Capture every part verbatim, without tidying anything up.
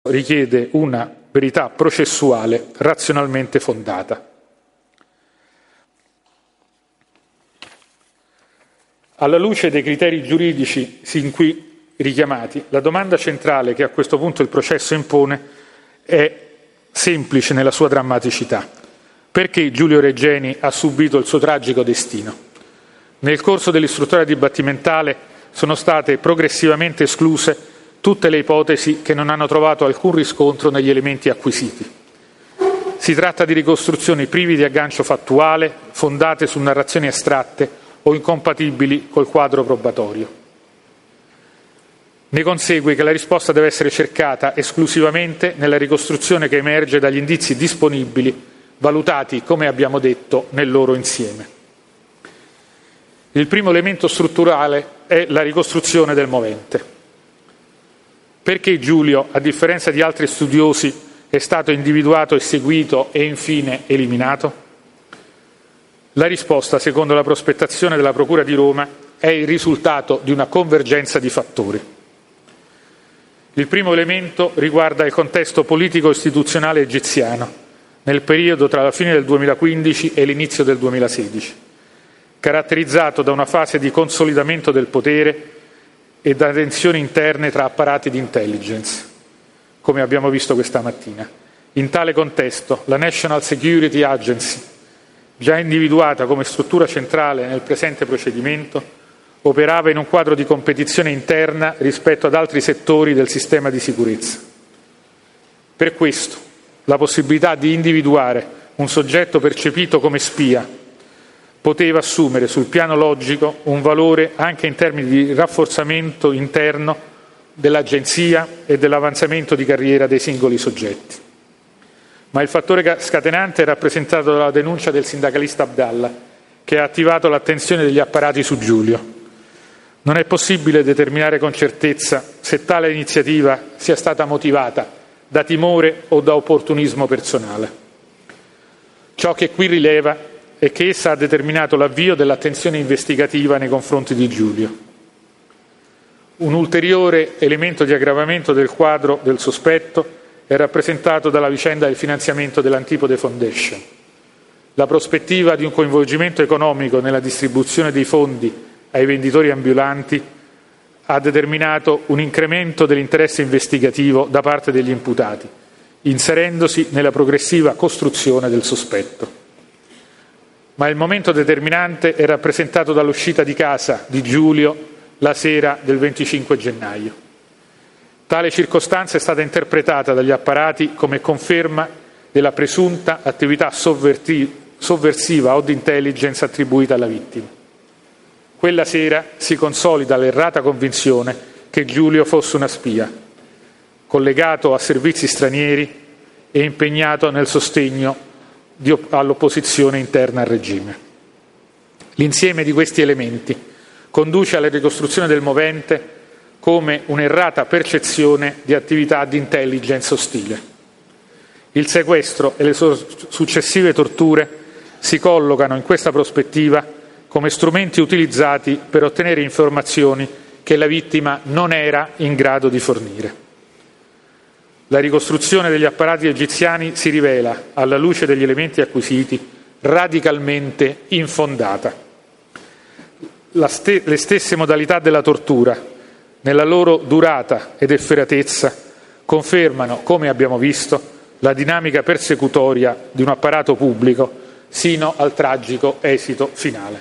richiede una verità processuale razionalmente fondata. Alla luce dei criteri giuridici sin qui richiamati, la domanda centrale che a questo punto il processo impone è semplice nella sua drammaticità. Perché Giulio Regeni ha subito il suo tragico destino? Nel corso dell'istruttoria dibattimentale sono state progressivamente escluse tutte le ipotesi che non hanno trovato alcun riscontro negli elementi acquisiti. Si tratta di ricostruzioni privi di aggancio fattuale, fondate su narrazioni astratte o incompatibili col quadro probatorio. Ne consegue che la risposta deve essere cercata esclusivamente nella ricostruzione che emerge dagli indizi disponibili, valutati, come abbiamo detto, nel loro insieme. Il primo elemento strutturale è la ricostruzione del movente. Perché Giulio, a differenza di altri studiosi, è stato individuato e seguito e infine eliminato? La risposta, secondo la prospettazione della Procura di Roma, è il risultato di una convergenza di fattori. Il primo elemento riguarda il contesto politico-istituzionale egiziano nel periodo tra la fine del duemilaquindici e l'inizio del duemilasedici, caratterizzato da una fase di consolidamento del potere e da tensioni interne tra apparati di intelligence, come abbiamo visto questa mattina. In tale contesto, la National Security Agency, già individuata come struttura centrale nel presente procedimento, operava in un quadro di competizione interna rispetto ad altri settori del sistema di sicurezza. Per questo, la possibilità di individuare un soggetto percepito come spia poteva assumere sul piano logico un valore anche in termini di rafforzamento interno dell'agenzia e dell'avanzamento di carriera dei singoli soggetti. Ma il fattore scatenante è rappresentato dalla denuncia del sindacalista Abdallah, che ha attivato l'attenzione degli apparati su Giulio. Non è possibile determinare con certezza se tale iniziativa sia stata motivata da timore o da opportunismo personale. Ciò che qui rileva è che essa ha determinato l'avvio dell'attenzione investigativa nei confronti di Giulio. Un ulteriore elemento di aggravamento del quadro del sospetto è rappresentato dalla vicenda del finanziamento dell'Antipode Foundation. La prospettiva di un coinvolgimento economico nella distribuzione dei fondi ai venditori ambulanti ha determinato un incremento dell'interesse investigativo da parte degli imputati, inserendosi nella progressiva costruzione del sospetto. Ma il momento determinante è rappresentato dall'uscita di casa di Giulio la sera del venticinque gennaio. Tale circostanza è stata interpretata dagli apparati come conferma della presunta attività sovversiva o di intelligence attribuita alla vittima. Quella sera si consolida l'errata convinzione che Giulio fosse una spia, collegato a servizi stranieri e impegnato nel sostegno di, all'opposizione interna al regime. L'insieme di questi elementi conduce alla ricostruzione del movente come un'errata percezione di attività di intelligence ostile. Il sequestro e le successive torture si collocano in questa prospettiva come strumenti utilizzati per ottenere informazioni che la vittima non era in grado di fornire. La ricostruzione degli apparati egiziani si rivela, alla luce degli elementi acquisiti, radicalmente infondata. La ste- le stesse modalità della tortura, nella loro durata ed efferatezza, confermano, come abbiamo visto, la dinamica persecutoria di un apparato pubblico sino al tragico esito finale.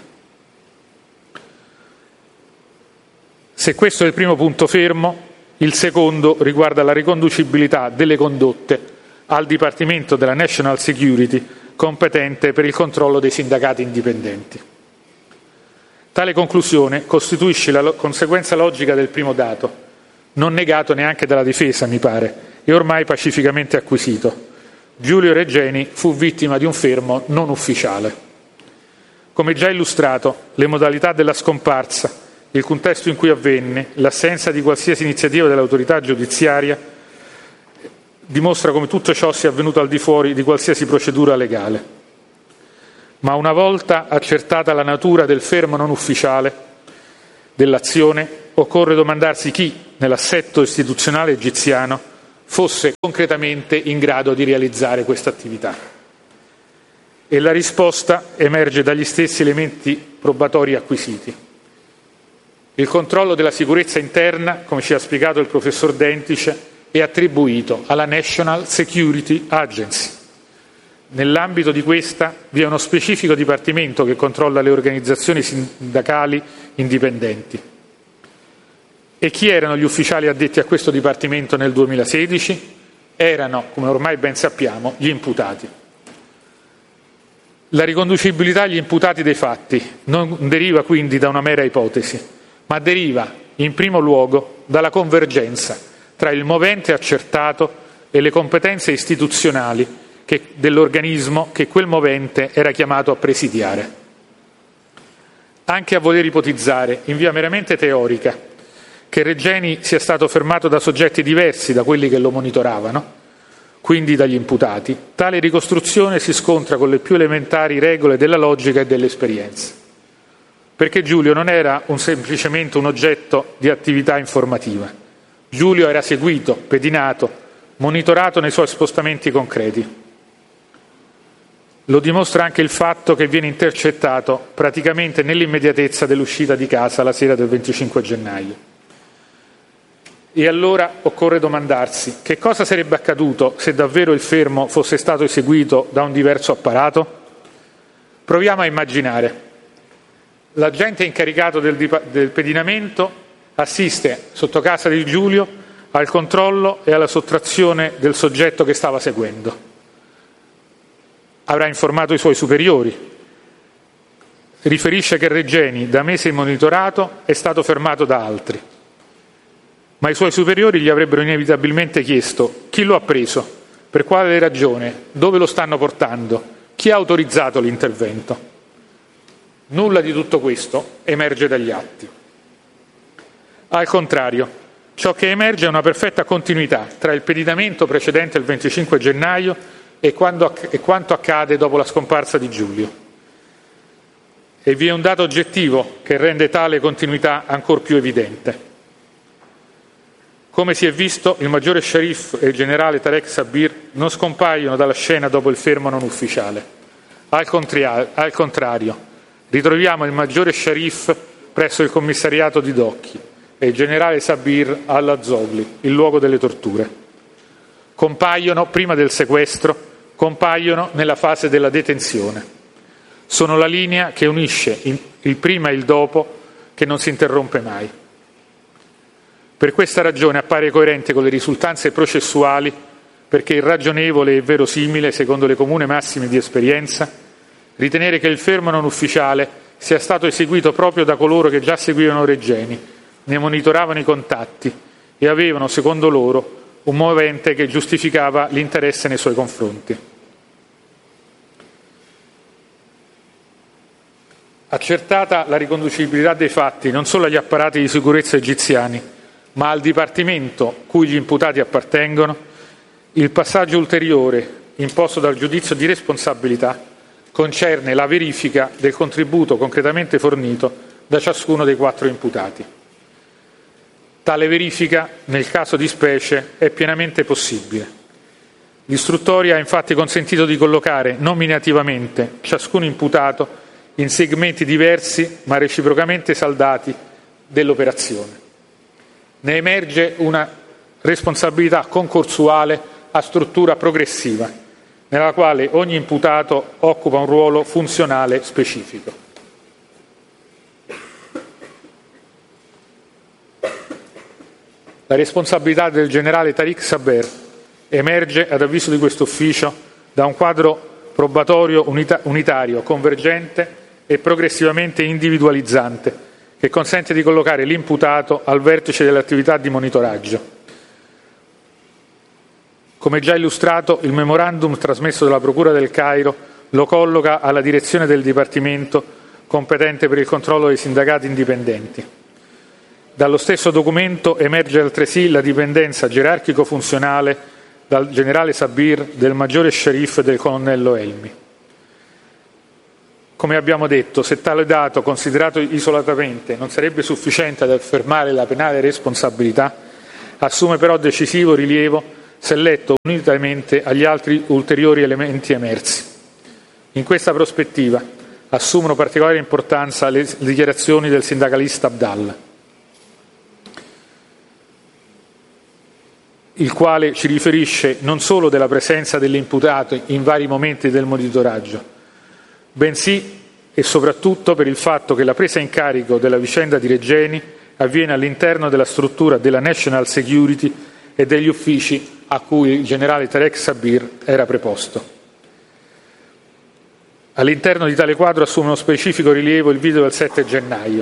Se questo è il primo punto fermo, il secondo riguarda la riconducibilità delle condotte al Dipartimento della National Security competente per il controllo dei sindacati indipendenti. Tale conclusione costituisce la conseguenza logica del primo dato, non negato neanche dalla difesa, mi pare, e ormai pacificamente acquisito. Giulio Regeni fu vittima di un fermo non ufficiale. Come già illustrato, le modalità della scomparsa, il contesto in cui avvenne, l'assenza di qualsiasi iniziativa dell'autorità giudiziaria dimostra come tutto ciò sia avvenuto al di fuori di qualsiasi procedura legale. Ma una volta accertata la natura del fermo non ufficiale dell'azione, occorre domandarsi chi, nell'assetto istituzionale egiziano, fosse concretamente in grado di realizzare questa attività. E la risposta emerge dagli stessi elementi probatori acquisiti. Il controllo della sicurezza interna, come ci ha spiegato il professor Dentice, è attribuito alla National Security Agency. Nell'ambito di questa vi è uno specifico dipartimento che controlla le organizzazioni sindacali indipendenti. E chi erano gli ufficiali addetti a questo dipartimento nel duemilasedici? Erano, come ormai ben sappiamo, gli imputati. La riconducibilità agli imputati dei fatti non deriva quindi da una mera ipotesi, ma deriva in primo luogo dalla convergenza tra il movente accertato e le competenze istituzionali che, dell'organismo che quel movente era chiamato a presidiare. Anche a voler ipotizzare, in via meramente teorica, che Regeni sia stato fermato da soggetti diversi da quelli che lo monitoravano, quindi dagli imputati, tale ricostruzione si scontra con le più elementari regole della logica e dell'esperienza. Perché Giulio non era un, semplicemente un oggetto di attività informativa. Giulio era seguito, pedinato, monitorato nei suoi spostamenti concreti. Lo dimostra anche il fatto che viene intercettato praticamente nell'immediatezza dell'uscita di casa la sera del venticinque gennaio. E allora occorre domandarsi che cosa sarebbe accaduto se davvero il fermo fosse stato eseguito da un diverso apparato? Proviamo a immaginare. L'agente incaricato del, del pedinamento assiste sotto casa di Giulio al controllo e alla sottrazione del soggetto che stava seguendo. Avrà informato i suoi superiori. Riferisce che Regeni, da mesi monitorato, è stato fermato da altri. Ma i suoi superiori gli avrebbero inevitabilmente chiesto chi lo ha preso, per quale ragione, dove lo stanno portando, chi ha autorizzato l'intervento. Nulla di tutto questo emerge dagli atti. Al contrario, ciò che emerge è una perfetta continuità tra il pedinamento precedente il venticinque gennaio e, quando, e quanto accade dopo la scomparsa di Giulio. E vi è un dato oggettivo che rende tale continuità ancor più evidente. Come si è visto, il maggiore sceriff e il generale Tarek Sabir non scompaiono dalla scena dopo il fermo non ufficiale. Al, contrario, al contrario, ritroviamo il maggiore sceriff presso il commissariato di Docchi e il generale Sabir alla Zogli, il luogo delle torture. Compaiono prima del sequestro, compaiono nella fase della detenzione. Sono la linea che unisce il prima e il dopo, che non si interrompe mai. Per questa ragione appare coerente con le risultanze processuali, perché è irragionevole e verosimile, secondo le comuni massime di esperienza, ritenere che il fermo non ufficiale sia stato eseguito proprio da coloro che già seguivano Regeni, ne monitoravano i contatti e avevano, secondo loro, un movente che giustificava l'interesse nei suoi confronti. Accertata la riconducibilità dei fatti non solo agli apparati di sicurezza egiziani, ma al dipartimento cui gli imputati appartengono, il passaggio ulteriore imposto dal giudizio di responsabilità concerne la verifica del contributo concretamente fornito da ciascuno dei quattro imputati. Tale verifica, nel caso di specie, è pienamente possibile. L'istruttoria ha infatti consentito di collocare nominativamente ciascun imputato in segmenti diversi ma reciprocamente saldati dell'operazione. Ne emerge una responsabilità concorsuale a struttura progressiva, nella quale ogni imputato occupa un ruolo funzionale specifico. La responsabilità del generale Tariq Sabir emerge, ad avviso di questo ufficio, da un quadro probatorio unita- unitario, convergente e progressivamente individualizzante, che consente di collocare l'imputato al vertice delle attività di monitoraggio. Come già illustrato, il memorandum trasmesso dalla Procura del Cairo lo colloca alla direzione del Dipartimento competente per il controllo dei sindacati indipendenti. Dallo stesso documento emerge altresì la dipendenza gerarchico-funzionale dal generale Sabir, del maggiore sceriff e del colonnello Elmi. Come abbiamo detto, se tale dato, considerato isolatamente, non sarebbe sufficiente ad affermare la penale responsabilità, assume però decisivo rilievo se letto unitamente agli altri ulteriori elementi emersi. In questa prospettiva assumono particolare importanza le dichiarazioni del sindacalista Abdallah, il quale ci riferisce non solo della presenza dell'imputato in vari momenti del monitoraggio, bensì e soprattutto per il fatto che la presa in carico della vicenda di Regeni avviene all'interno della struttura della National Security e degli uffici a cui il generale Tarek Sabir era preposto. All'interno di tale quadro assume uno specifico rilievo il video del sette gennaio.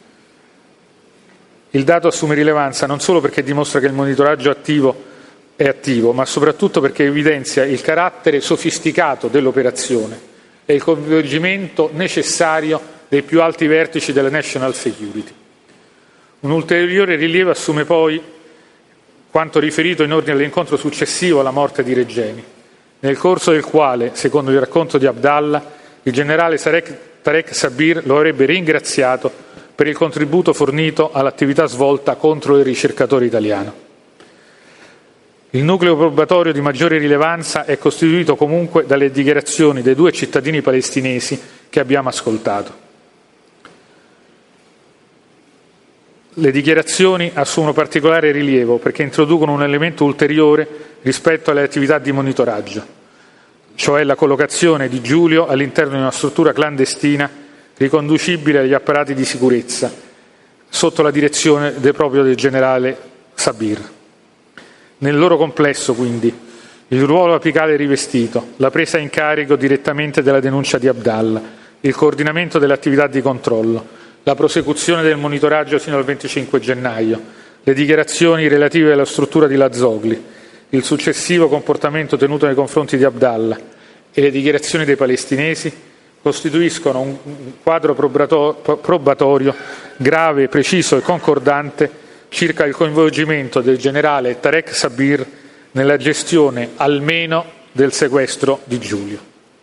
Il dato assume rilevanza non solo perché dimostra che il monitoraggio attivo è attivo, ma soprattutto perché evidenzia il carattere sofisticato dell'operazione e il coinvolgimento necessario dei più alti vertici della National Security. Un ulteriore rilievo assume poi quanto riferito in ordine all'incontro successivo alla morte di Regeni, nel corso del quale, secondo il racconto di Abdallah, il generale Tarek Sabir lo avrebbe ringraziato per il contributo fornito all'attività svolta contro il ricercatore italiano. Il nucleo probatorio di maggiore rilevanza è costituito comunque dalle dichiarazioni dei due cittadini palestinesi che abbiamo ascoltato. Le dichiarazioni assumono particolare rilievo perché introducono un elemento ulteriore rispetto alle attività di monitoraggio, cioè la collocazione di Giulio all'interno di una struttura clandestina riconducibile agli apparati di sicurezza, sotto la direzione del proprio del generale Sabir. Nel loro complesso, quindi, il ruolo apicale rivestito, la presa in carico direttamente della denuncia di Abdallah, il coordinamento delle attività di controllo, la prosecuzione del monitoraggio fino al venticinque gennaio, le dichiarazioni relative alla struttura di Lazzogli, il successivo comportamento tenuto nei confronti di Abdallah e le dichiarazioni dei palestinesi costituiscono un quadro probatorio grave, preciso e concordante circa il coinvolgimento del generale Tarek Sabir nella gestione almeno del sequestro di Giulio.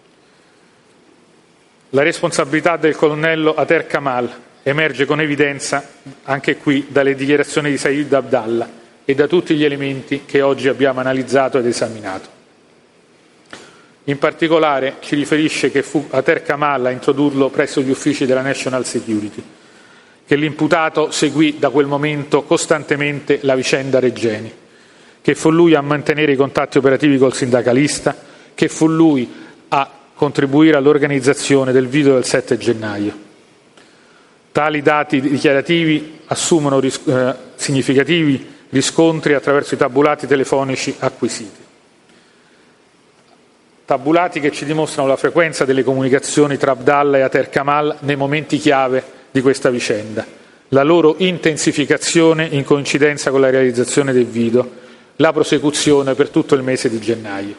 La responsabilità del colonnello Ater Kamal emerge con evidenza anche qui dalle dichiarazioni di Said Abdallah e da tutti gli elementi che oggi abbiamo analizzato ed esaminato. In particolare ci riferisce che fu Ater Kamal a introdurlo presso gli uffici della National Security, che l'imputato seguì da quel momento costantemente la vicenda Regeni, che fu lui a mantenere i contatti operativi col sindacalista, che fu lui a contribuire all'organizzazione del video del sette gennaio. Tali dati dichiarativi assumono ris- eh, significativi riscontri attraverso i tabulati telefonici acquisiti. Tabulati che ci dimostrano la frequenza delle comunicazioni tra Abdallah e Ater Kamal nei momenti chiave di questa vicenda, la loro intensificazione in coincidenza con la realizzazione del video, la prosecuzione per tutto il mese di gennaio.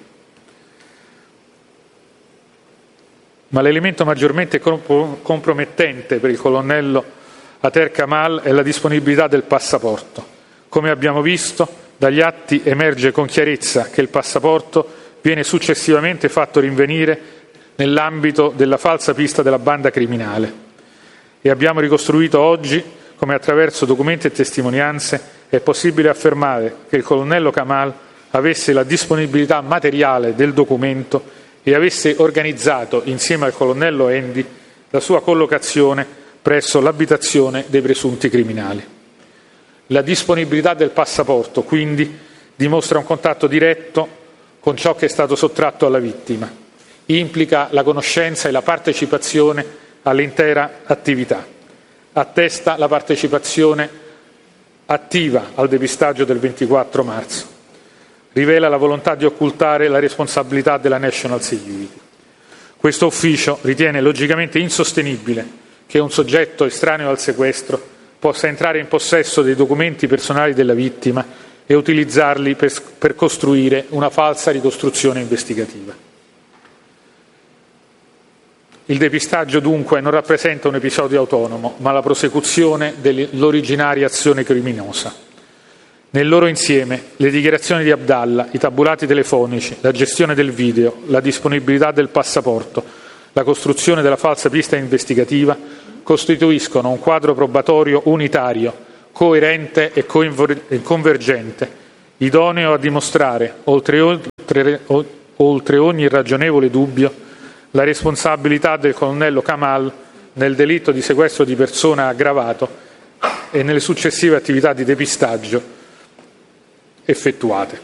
Ma l'elemento maggiormente compromettente per il colonnello Ater Kamal è la disponibilità del passaporto. Come abbiamo visto, dagli atti emerge con chiarezza che il passaporto viene successivamente fatto rinvenire nell'ambito della falsa pista della banda criminale. E abbiamo ricostruito oggi come attraverso documenti e testimonianze è possibile affermare che il colonnello Kamal avesse la disponibilità materiale del documento e avesse organizzato, insieme al colonnello Endi, la sua collocazione presso l'abitazione dei presunti criminali. La disponibilità del passaporto, quindi, dimostra un contatto diretto con ciò che è stato sottratto alla vittima. Implica la conoscenza e la partecipazione all'intera attività. Attesta la partecipazione attiva al depistaggio del ventiquattro marzo. Rivela la volontà di occultare la responsabilità della National Security. Questo ufficio ritiene logicamente insostenibile che un soggetto estraneo al sequestro possa entrare in possesso dei documenti personali della vittima e utilizzarli per, per costruire una falsa ricostruzione investigativa. Il depistaggio dunque non rappresenta un episodio autonomo, ma la prosecuzione dell'originaria azione criminosa. Nel loro insieme, le dichiarazioni di Abdallah, i tabulati telefonici, la gestione del video, la disponibilità del passaporto, la costruzione della falsa pista investigativa costituiscono un quadro probatorio unitario, coerente e convergente, idoneo a dimostrare, oltre, oltre, oltre ogni ragionevole dubbio, la responsabilità del colonnello Kamal nel delitto di sequestro di persona aggravato e nelle successive attività di depistaggio effettuate.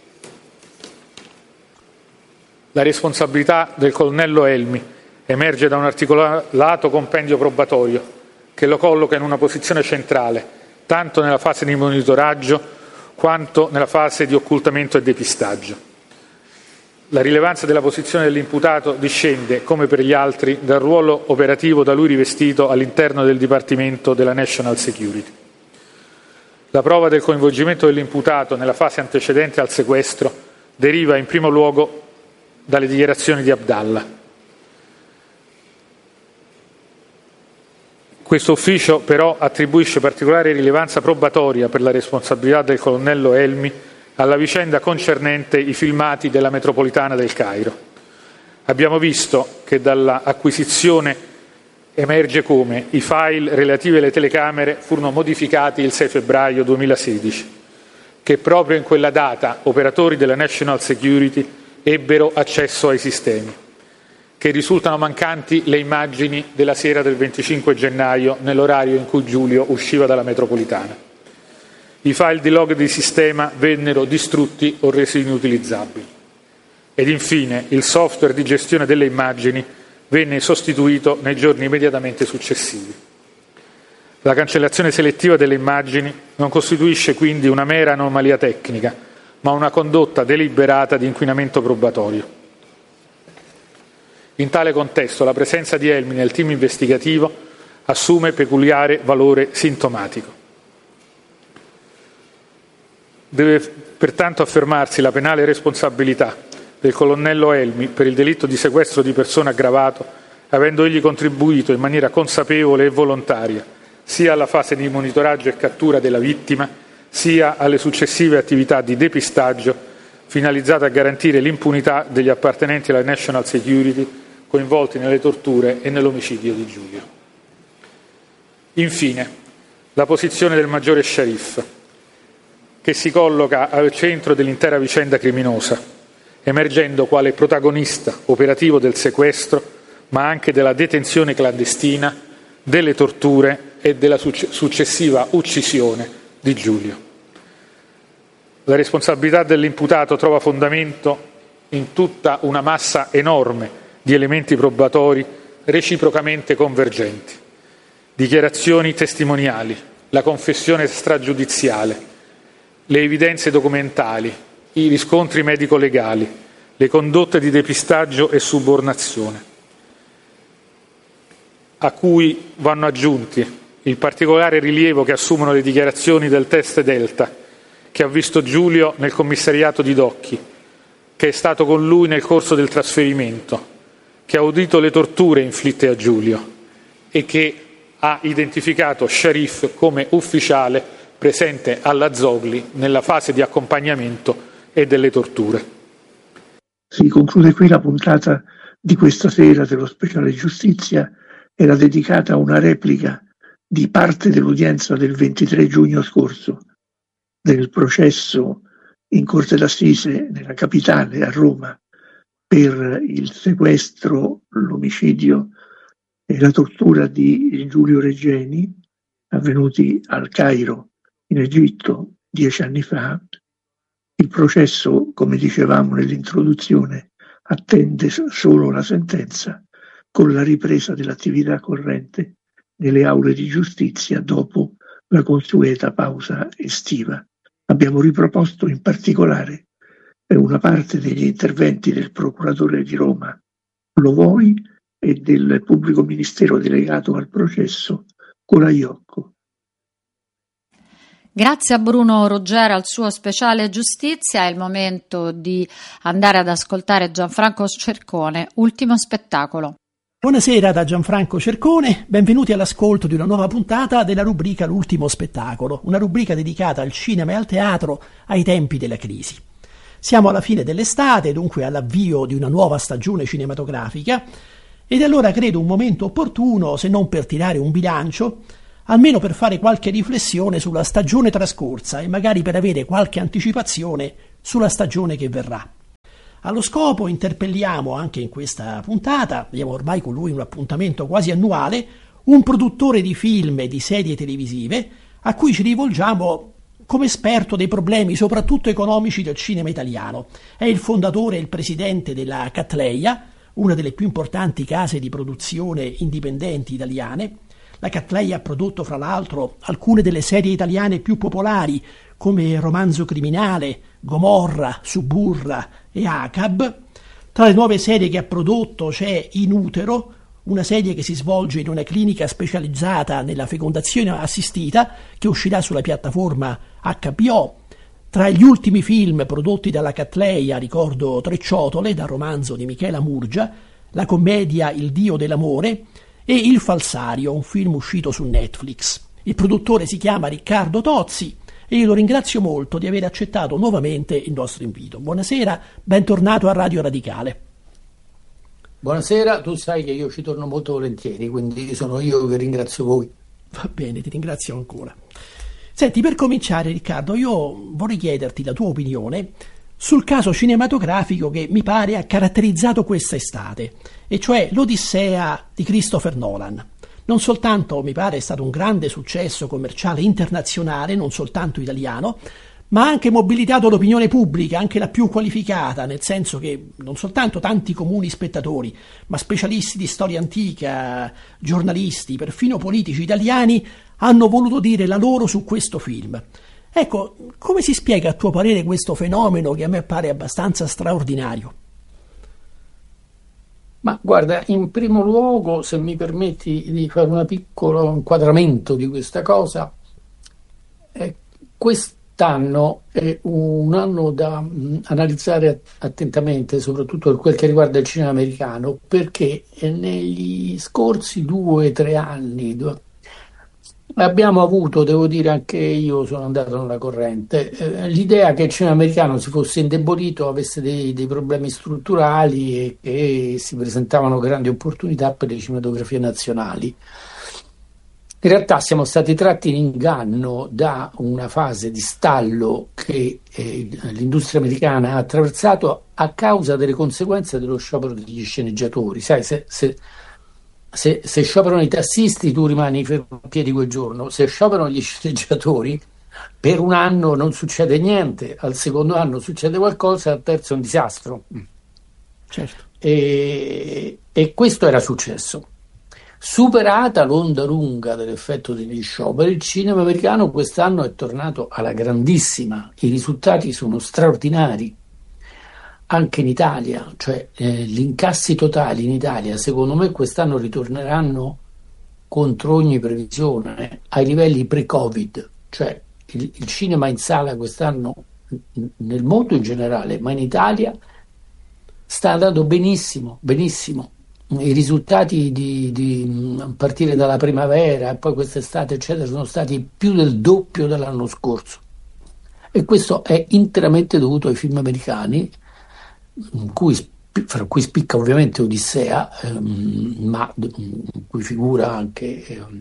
La responsabilità del colonnello Helmi emerge da un articolato compendio probatorio che lo colloca in una posizione centrale, tanto nella fase di monitoraggio quanto nella fase di occultamento e depistaggio. La rilevanza della posizione dell'imputato discende, come per gli altri, dal ruolo operativo da lui rivestito all'interno del Dipartimento della National Security. La prova del coinvolgimento dell'imputato nella fase antecedente al sequestro deriva in primo luogo dalle dichiarazioni di Abdallah. Questo ufficio però attribuisce particolare rilevanza probatoria per la responsabilità del colonnello Helmi alla vicenda concernente i filmati della metropolitana del Cairo. Abbiamo visto che dall'acquisizione emerge come i file relativi alle telecamere furono modificati il sei febbraio duemilasedici, che proprio in quella data operatori della National Security ebbero accesso ai sistemi, che risultano mancanti le immagini della sera del venticinque gennaio nell'orario in cui Giulio usciva dalla metropolitana. I file di log di sistema vennero distrutti o resi inutilizzabili. Ed infine il software di gestione delle immagini venne sostituito nei giorni immediatamente successivi. La cancellazione selettiva delle immagini non costituisce quindi una mera anomalia tecnica, ma una condotta deliberata di inquinamento probatorio. In tale contesto la presenza di Helmi nel team investigativo assume peculiare valore sintomatico. Deve pertanto affermarsi la penale responsabilità del colonnello Helmi per il delitto di sequestro di persona aggravato, avendo egli contribuito in maniera consapevole e volontaria sia alla fase di monitoraggio e cattura della vittima, sia alle successive attività di depistaggio finalizzate a garantire l'impunità degli appartenenti alla National Security coinvolti nelle torture e nell'omicidio di Giulio. Infine, la posizione del maggiore Sharif, che si colloca al centro dell'intera vicenda criminosa, emergendo quale protagonista operativo del sequestro, ma anche della detenzione clandestina, delle torture e della successiva uccisione di Giulio. La responsabilità dell'imputato trova fondamento in tutta una massa enorme di elementi probatori reciprocamente convergenti, dichiarazioni testimoniali, la confessione stragiudiziale, le evidenze documentali, i riscontri medico-legali, le condotte di depistaggio e subornazione, a cui vanno aggiunti il particolare rilievo che assumono le dichiarazioni del test Delta, che ha visto Giulio nel commissariato di Docchi, che è stato con lui nel corso del trasferimento, che ha udito le torture inflitte a Giulio e che ha identificato Sharif come ufficiale presente alla Zogli nella fase di accompagnamento e delle torture. Si conclude qui la puntata di questa sera dello speciale giustizia. Era dedicata a una replica di parte dell'udienza del ventitré giugno scorso del processo in Corte d'Assise nella capitale, a Roma, per il sequestro, l'omicidio e la tortura di Giulio Regeni, avvenuti al Cairo, in Egitto, dieci anni fa. Il processo, come dicevamo nell'introduzione, attende solo la sentenza, con la ripresa dell'attività corrente nelle aule di giustizia dopo la consueta pausa estiva. Abbiamo riproposto in particolare una parte degli interventi del procuratore di Roma Lovoi e del pubblico ministero delegato al processo Colaiocco. Grazie a Bruno Ruggera al suo speciale giustizia. È il momento di andare ad ascoltare Gianfranco Cercone, Ultimo spettacolo. Buonasera da Gianfranco Cercone, benvenuti all'ascolto di una nuova puntata della rubrica L'ultimo spettacolo, una rubrica dedicata al cinema e al teatro ai tempi della crisi. Siamo alla fine dell'estate, dunque all'avvio di una nuova stagione cinematografica, ed allora credo un momento opportuno, se non per tirare un bilancio, almeno per fare qualche riflessione sulla stagione trascorsa e magari per avere qualche anticipazione sulla stagione che verrà. Allo scopo interpelliamo anche in questa puntata, abbiamo ormai con lui un appuntamento quasi annuale, un produttore di film e di serie televisive a cui ci rivolgiamo come esperto dei problemi soprattutto economici del cinema italiano. È il fondatore e il presidente della Cattleya, una delle più importanti case di produzione indipendenti italiane. La Cattleya ha prodotto fra l'altro alcune delle serie italiane più popolari come Romanzo Criminale, Gomorra, Suburra e Acab. Tra le nuove serie che ha prodotto c'è In Utero, una serie che si svolge in una clinica specializzata nella fecondazione assistita che uscirà sulla piattaforma acca bi o. Tra gli ultimi film prodotti dalla Cattleya ricordo Tre ciotole, dal romanzo di Michela Murgia, la commedia Il Dio dell'amore e Il falsario, un film uscito su Netflix. Il produttore si chiama Riccardo Tozzi e io lo ringrazio molto di aver accettato nuovamente il nostro invito. Buonasera, bentornato a Radio Radicale. Buonasera, tu sai che io ci torno molto volentieri, quindi sono io che ringrazio voi. Va bene, ti ringrazio ancora. Senti, per cominciare Riccardo, io vorrei chiederti la tua opinione sul caso cinematografico che mi pare ha caratterizzato questa estate, e cioè l'Odissea di Christopher Nolan. Non soltanto mi pare è stato un grande successo commerciale internazionale, non soltanto italiano, ma ha anche mobilitato l'opinione pubblica, anche la più qualificata, nel senso che non soltanto tanti comuni spettatori, ma specialisti di storia antica, giornalisti, perfino politici italiani hanno voluto dire la loro su questo film. Ecco, come si spiega a tuo parere questo fenomeno che a me pare abbastanza straordinario? Ma guarda, in primo luogo, se mi permetti di fare un piccolo inquadramento di questa cosa, eh, quest'anno è un anno da mh, analizzare attentamente, soprattutto per quel che riguarda il cinema americano, perché negli scorsi due o tre anni due, abbiamo avuto, devo dire anche io sono andato nella corrente, eh, l'idea che il cinema americano si fosse indebolito, avesse dei, dei problemi strutturali e che si presentavano grandi opportunità per le cinematografie nazionali. In realtà siamo stati tratti in inganno da una fase di stallo che eh, l'industria americana ha attraversato a causa delle conseguenze dello sciopero degli sceneggiatori. Sai, se, se Se, se scioperano i tassisti tu rimani fermo in piedi quel giorno, se scioperano gli sceneggiatori per un anno non succede niente, al secondo anno succede qualcosa, al terzo è un disastro. Certo. E, e questo era successo. Superata l'onda lunga dell'effetto degli scioperi, il cinema americano quest'anno è tornato alla grandissima, i risultati sono straordinari. Anche in Italia, cioè eh, gli incassi totali in Italia secondo me quest'anno ritorneranno contro ogni previsione ai livelli pre-Covid, cioè il, il cinema in sala quest'anno nel mondo in generale, ma in Italia sta andando benissimo, benissimo. I risultati di, di a partire dalla primavera e poi quest'estate eccetera sono stati più del doppio dell'anno scorso e questo è interamente dovuto ai film americani, in cui, fra cui spicca ovviamente Odissea, ehm, ma in cui figura anche ehm,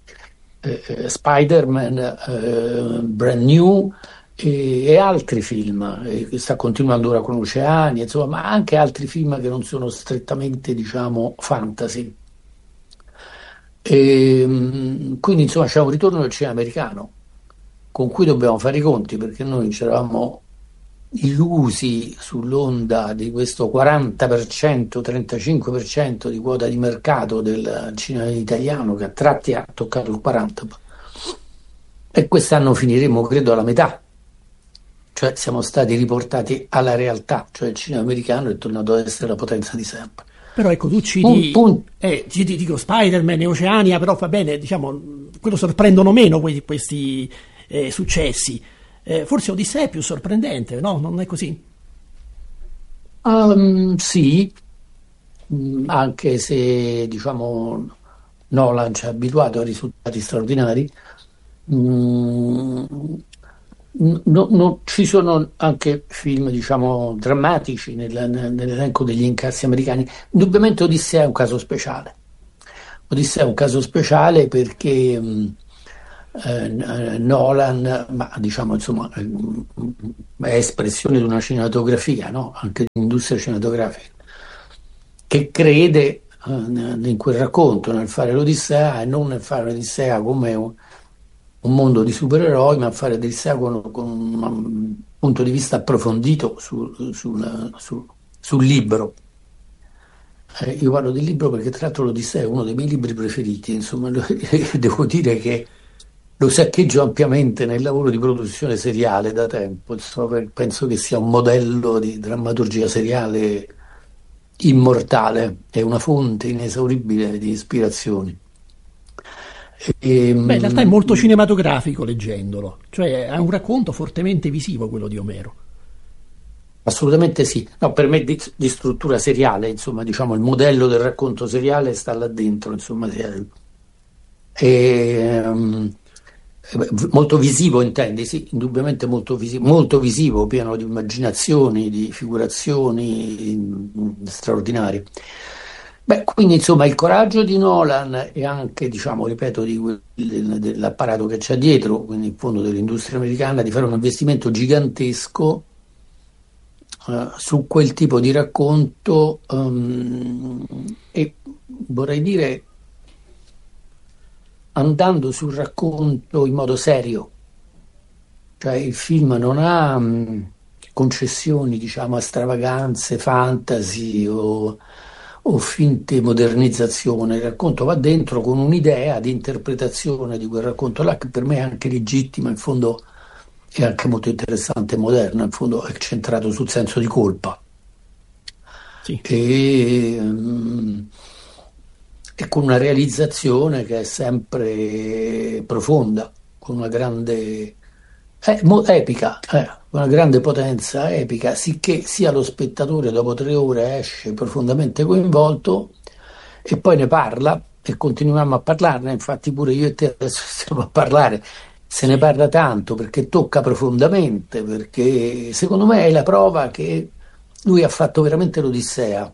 eh, Spider-Man, eh, Brand New e, e altri film, e sta continuando ora con Oceani, insomma, ma anche altri film che non sono strettamente, diciamo, fantasy. E, quindi insomma c'è un ritorno del cinema americano con cui dobbiamo fare i conti, perché noi ci eravamo illusi sull'onda di questo quaranta per cento, trentacinque per cento di quota di mercato del cinema italiano, che a tratti ha toccato il quaranta per cento, e quest'anno finiremo credo alla metà, cioè siamo stati riportati alla realtà, cioè il cinema americano è tornato ad essere la potenza di sempre. Però ecco, tu ci un, un... eh, ci dico Spider-Man e Oceania, però va bene, diciamo, quello sorprendono meno questi, questi eh, successi. Eh, forse Odissea è più sorprendente, no? Non è così? Um, sì, anche se diciamo Nolan ci ha abituato a risultati straordinari. Mm, no, no, ci sono anche film diciamo drammatici nel, nell'elenco degli incassi americani. Indubbiamente Odissea è un caso speciale. Odissea è un caso speciale perché mh, eh, Nolan, ma diciamo insomma è espressione di una cinematografia, no? Anche di industria cinematografica, che crede eh, in quel racconto, nel fare l'Odissea, e non nel fare l'Odissea come un, un mondo di supereroi, ma fare l'Odissea con, con un punto di vista approfondito sul, sul, sul, sul libro. Eh, io parlo del libro perché tra l'altro l'Odissea è uno dei miei libri preferiti, insomma, devo dire che lo saccheggio ampiamente nel lavoro di produzione seriale da tempo, insomma, penso che sia un modello di drammaturgia seriale immortale, è una fonte inesauribile di ispirazioni. E, Beh, in realtà è molto cinematografico leggendolo, cioè è un racconto fortemente visivo quello di Omero. Assolutamente sì, no, per me di, di struttura seriale, insomma, diciamo il modello del racconto seriale sta là dentro, insomma, e, um, molto visivo intendi, sì, indubbiamente molto visivo, molto visivo, pieno di immaginazioni, di figurazioni straordinarie. Beh, quindi insomma il coraggio di Nolan e anche, diciamo, ripeto, di, dell'apparato che c'è dietro, quindi in fondo dell'industria americana, di fare un investimento gigantesco Uh, su quel tipo di racconto um, e vorrei dire andando sul racconto in modo serio, cioè il film non ha um, concessioni, diciamo, a stravaganze, fantasy o, o finte modernizzazione. Il racconto va dentro con un'idea di interpretazione di quel racconto là, che per me è anche legittima, in fondo è anche molto interessante e moderno, in fondo è centrato sul senso di colpa. Sì. E, um, e con una realizzazione che è sempre profonda, con una grande eh, mo, epica, eh, una grande potenza epica, sicché sia lo spettatore dopo tre ore esce profondamente coinvolto e poi ne parla e continuiamo a parlarne. Infatti pure io e te adesso stiamo a parlare. Se ne parla tanto perché tocca profondamente, perché secondo me è la prova che lui ha fatto veramente l'Odissea,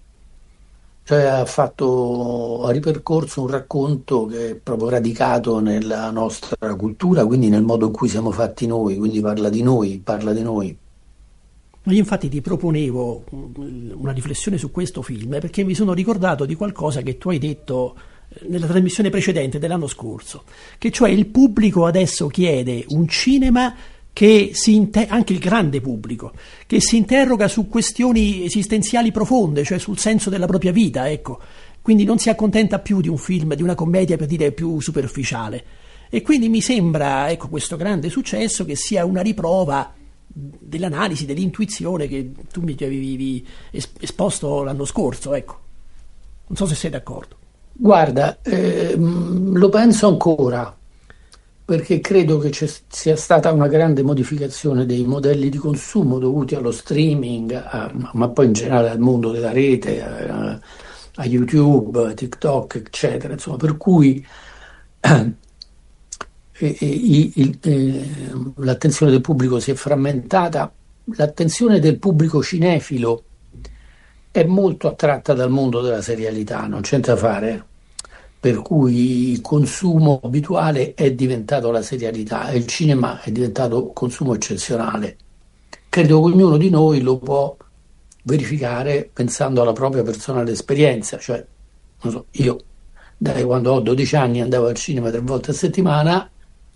cioè ha fatto, ha ripercorso un racconto che è proprio radicato nella nostra cultura, quindi nel modo in cui siamo fatti noi, quindi parla di noi, parla di noi. Io infatti ti proponevo una riflessione su questo film perché mi sono ricordato di qualcosa che tu hai detto nella trasmissione precedente dell'anno scorso, che cioè il pubblico adesso chiede un cinema che si inter- anche il grande pubblico, che si interroga su questioni esistenziali profonde, cioè sul senso della propria vita, ecco. Quindi non si accontenta più di un film, di una commedia per dire più superficiale. E quindi mi sembra, ecco, questo grande successo che sia una riprova dell'analisi, dell'intuizione che tu mi avevi esposto l'anno scorso, ecco. Non so se sei d'accordo. Guarda, ehm, lo penso ancora, perché credo che ci sia stata una grande modificazione dei modelli di consumo dovuti allo streaming, a, ma poi in generale al mondo della rete, a, a YouTube, a TikTok, eccetera. Insomma, per cui eh, eh, il, eh, l'attenzione del pubblico si è frammentata, l'attenzione del pubblico cinefilo è molto attratta dal mondo della serialità, non c'è da fare. Per cui il consumo abituale è diventato la serialità e il cinema è diventato consumo eccezionale. Credo che ognuno di noi lo può verificare pensando alla propria personale esperienza, cioè non so, io da quando ho dodici anni andavo al cinema tre volte a settimana,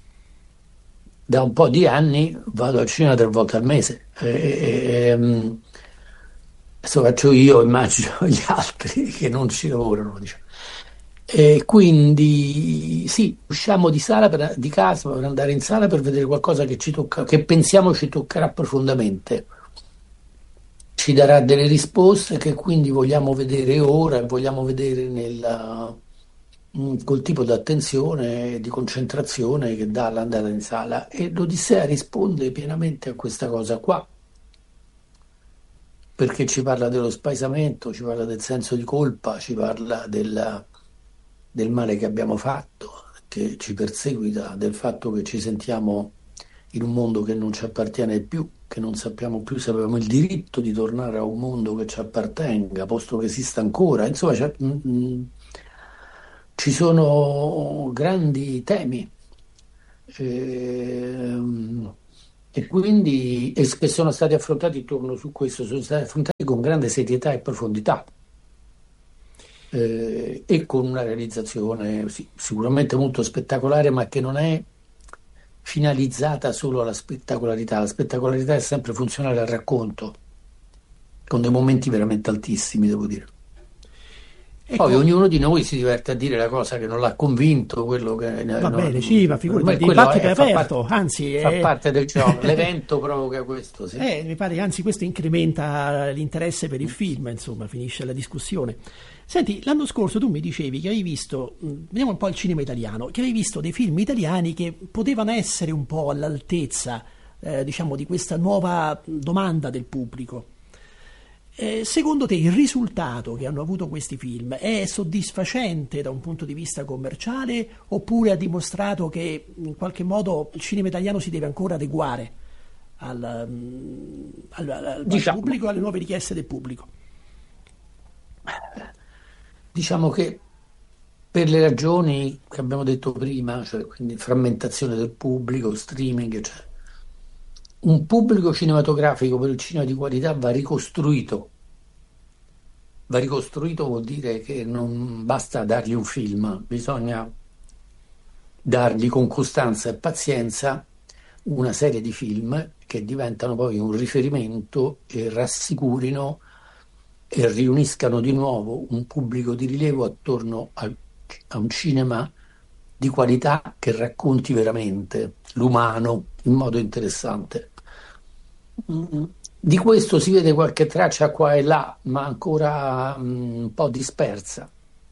da un po' di anni vado al cinema tre volte al mese. E, e, questo faccio io, immagino gli altri che non ci lavorano, diciamo. E quindi sì, usciamo di sala per, di casa per andare in sala per vedere qualcosa che ci tocca, che pensiamo ci toccherà profondamente, ci darà delle risposte che quindi vogliamo vedere ora e vogliamo vedere nella, col tipo di attenzione e di concentrazione che dà l'andata in sala, e l'Odissea risponde pienamente a questa cosa qua, perché ci parla dello spaesamento, ci parla del senso di colpa, ci parla della del male che abbiamo fatto, che ci perseguita, del fatto che ci sentiamo in un mondo che non ci appartiene più, che non sappiamo più se abbiamo il diritto di tornare a un mondo che ci appartenga, posto che esista ancora. Insomma, mh, ci sono grandi temi eh, e quindi e che sono stati affrontati intorno su questo, sono stati affrontati con grande serietà e profondità. Eh, e con una realizzazione sì, sicuramente molto spettacolare, ma che non è finalizzata solo alla spettacolarità. La spettacolarità è sempre funzionale al racconto, con dei momenti veramente altissimi, devo dire. Ecco. Poi ognuno di noi si diverte a dire la cosa che non l'ha convinto, quello che va no, bene, sì, ma figurati, il quello dibattito è, è aperto, fa parte, anzi fa è... parte del gioco, l'evento provoca questo, sì. Eh, mi pare anzi questo incrementa l'interesse per il film, insomma, finisce la discussione. Senti, l'anno scorso tu mi dicevi che avevi visto, vediamo un po' il cinema italiano, che avevi visto dei film italiani che potevano essere un po' all'altezza, eh, diciamo, di questa nuova domanda del pubblico. Eh, secondo te il risultato che hanno avuto questi film è soddisfacente da un punto di vista commerciale, oppure ha dimostrato che in qualche modo il cinema italiano si deve ancora adeguare al, al, al, diciamo, al pubblico, alle nuove richieste del pubblico? Diciamo che per le ragioni che abbiamo detto prima, cioè quindi frammentazione del pubblico, streaming, eccetera, un pubblico cinematografico per il cinema di qualità va ricostruito. Va ricostruito vuol dire che non basta dargli un film, bisogna dargli con costanza e pazienza una serie di film che diventano poi un riferimento e rassicurino e riuniscano di nuovo un pubblico di rilievo attorno a, a un cinema di qualità che racconti veramente l'umano in modo interessante. Di questo si vede qualche traccia qua e là, ma ancora um, un po' dispersa.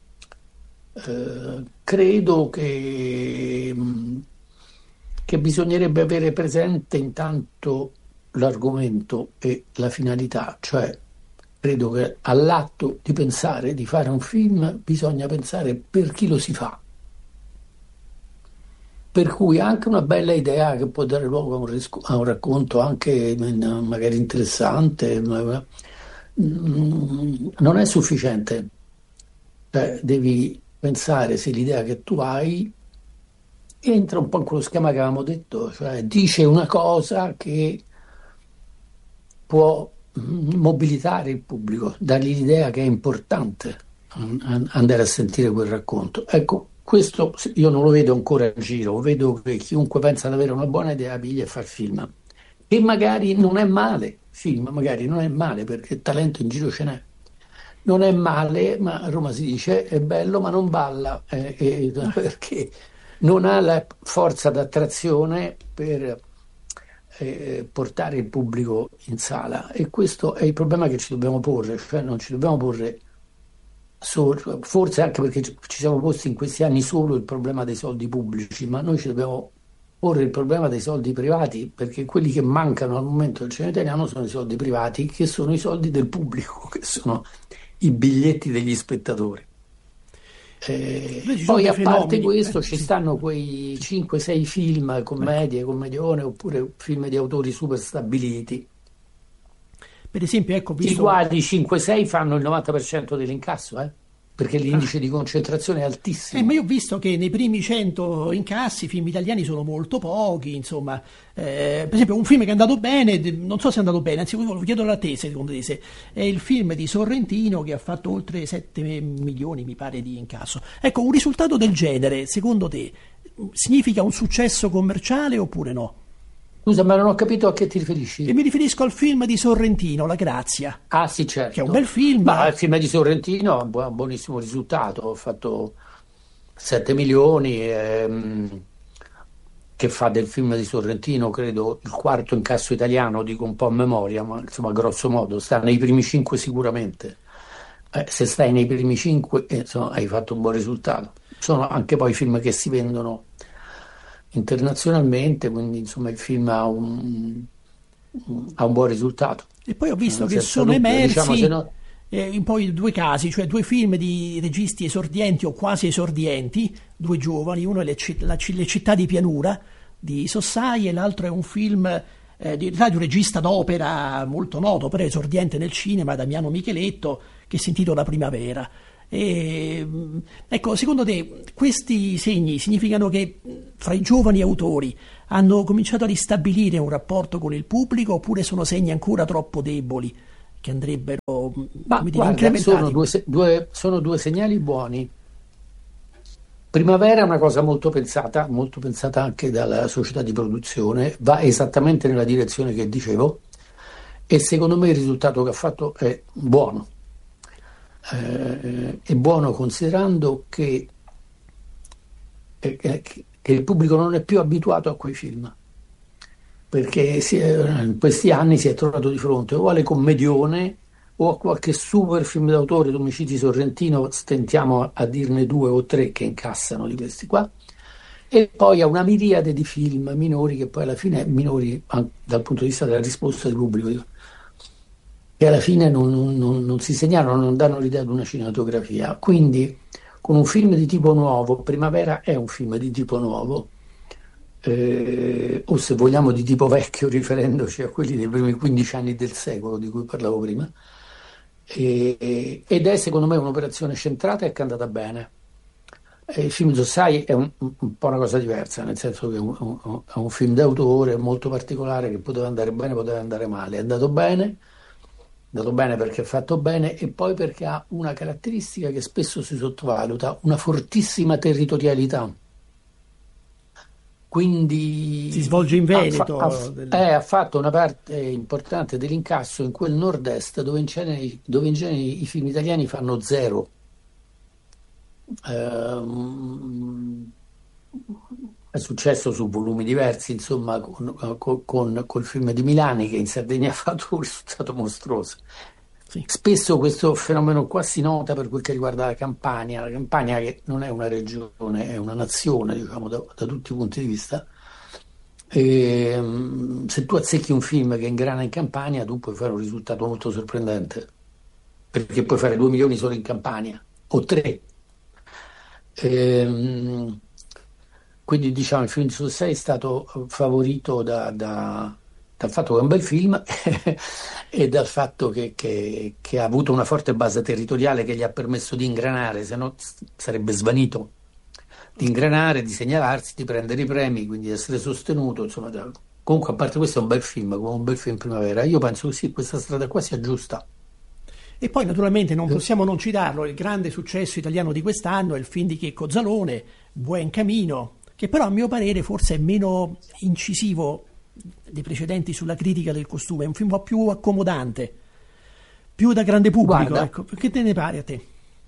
Eh, credo che, che bisognerebbe avere presente intanto l'argomento e la finalità, cioè credo che all'atto di pensare di fare un film bisogna pensare per chi lo si fa. Per cui anche una bella idea che può dare luogo a un, risco- a un racconto anche magari interessante non è sufficiente. Cioè, devi pensare se l'idea che tu hai entra un po' in quello schema che avevamo detto, cioè dice una cosa che può mobilitare il pubblico, dargli l'idea che è importante andare a sentire quel racconto. Ecco, questo io non lo vedo ancora in giro, vedo che chiunque pensa ad avere una buona idea piglia e fa il film, e magari non è male, film magari non è male perché talento in giro ce n'è, non è male, ma a Roma si dice è bello ma non balla, eh, eh, perché non ha la forza d'attrazione per eh, portare il pubblico in sala, e questo è il problema che ci dobbiamo porre, cioè non ci dobbiamo porre solo, forse anche perché ci siamo posti in questi anni solo il problema dei soldi pubblici, ma noi ci dobbiamo porre il problema dei soldi privati, perché quelli che mancano al momento del cinema italiano sono i soldi privati, che sono i soldi del pubblico, che sono i biglietti degli spettatori. Eh, poi a parte questo eh, ci sì. stanno quei cinque sei film, commedie, ecco. commedione, oppure film di autori super stabiliti, per esempio, ecco, visto... i quali cinque sei fanno il novanta per cento dell'incasso, eh? Perché l'indice ah. di concentrazione è altissimo. Eh, ma io ho visto che nei primi cento incassi i film italiani sono molto pochi, insomma. Eh, per esempio un film che è andato bene, non so se è andato bene, anzi lo chiedo a te secondo te, se è il film di Sorrentino che ha fatto oltre sette milioni mi pare di incasso. Ecco, un risultato del genere, secondo te, significa un successo commerciale oppure no? Scusa, ma non ho capito a che ti riferisci. E mi riferisco al film di Sorrentino, La Grazia. Ah sì, certo. Che è un bel film. Ma il film di Sorrentino ha un buonissimo risultato, ho fatto sette milioni, ehm, che fa del film di Sorrentino, credo, il quarto incasso italiano, dico un po' a memoria, ma insomma grosso modo sta nei primi cinque sicuramente. Eh, se stai nei primi cinque, eh, insomma, hai fatto un buon risultato. Sono anche poi film che si vendono internazionalmente, quindi insomma il film ha un, ha un buon risultato. E poi ho visto che sono dubbio, emersi diciamo, se no... eh, in poi due casi, cioè due film di registi esordienti o quasi esordienti, due giovani, uno è Le, la, Le città di pianura di Sossai e l'altro è un film eh, di, di un regista d'opera molto noto, però esordiente nel cinema, Damiano Micheletto, che si intitola Primavera. E, ecco, secondo te questi segni significano che fra i giovani autori hanno cominciato a ristabilire un rapporto con il pubblico, oppure sono segni ancora troppo deboli che andrebbero, Ma come dire, guarda, incrementati? sono due, se- due- sono due segnali buoni. Primavera è una cosa molto pensata, molto pensata anche dalla società di produzione, va esattamente nella direzione che dicevo, e secondo me il risultato che ha fatto è buono. Eh, è buono considerando che, eh, che- che il pubblico non è più abituato a quei film, perché si è- in questi anni si è trovato di fronte o alle commedione o a qualche super film d'autore. Tu mi citi Sorrentino, stentiamo a dirne due o tre che incassano di questi qua, e poi a una miriade di film minori che poi alla fine, minori an- dal punto di vista della risposta del pubblico, dico, che alla fine non, non- non- non si segnalano, non danno l'idea di una cinematografia. Quindi con un film di tipo nuovo, Primavera è un film di tipo nuovo, eh, o se vogliamo di tipo vecchio, riferendoci a quelli dei primi quindici anni del secolo di cui parlavo prima, e- ed è secondo me un'operazione centrata e che è andata bene. E il film Zossai è un, un po' una cosa diversa, nel senso che è un, un- è un film d'autore molto particolare che poteva andare bene, poteva andare male. È andato bene, è andato bene perché è fatto bene, e poi perché ha una caratteristica che spesso si sottovaluta, una fortissima territorialità. Quindi Si svolge in ha, fa- ha Veneto. f- del- eh, ha fatto una parte importante dell'incasso in quel nord-est dove in genere, dove in genere i film italiani fanno zero. Ehm, è successo su volumi diversi, insomma, con, con, con- col film di Milani, che in Sardegna ha fatto un risultato mostruoso. Sì. Spesso questo fenomeno qua si nota per quel che riguarda la Campania, la Campania che non è una regione, è una nazione, diciamo, da, da tutti i punti di vista. E, mm, se tu azzecchi un film che ingrana in Campania, tu puoi fare un risultato molto sorprendente, perché puoi fare due milioni solo in Campania, o tre. Ehm, quindi diciamo il film su sei è stato favorito da- da- dal fatto che è un bel film e dal fatto che, che- che ha avuto una forte base territoriale che gli ha permesso di ingranare, se no s- sarebbe svanito, di ingranare, di segnalarsi, di prendere i premi, quindi di essere sostenuto. Insomma, da- comunque a parte questo è un bel film, come un bel film Primavera. Io penso che sì, questa strada qua sia giusta. E poi naturalmente non possiamo non citarlo, il grande successo italiano di quest'anno è il film di Checco Zalone, Buen Camino, che però a mio parere forse è meno incisivo dei precedenti sulla critica del costume, è un film un po' più accomodante, più da grande pubblico. Guarda, Ecco. Che te ne pare a te?